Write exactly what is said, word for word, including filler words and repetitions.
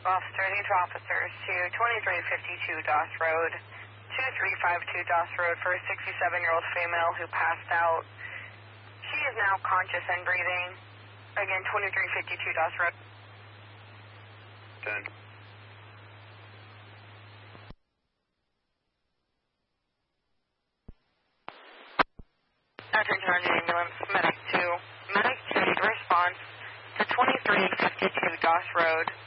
officer, these are officers to twenty-three fifty-two Doss Road, two three five two Doss Road for a sixty-seven-year-old female who passed out. She is now conscious and breathing. Again, twenty-three fifty-two Doss Road. ten. Attention on the ambulance, medic two. Medic two, need response to twenty-three fifty-two Doss Road.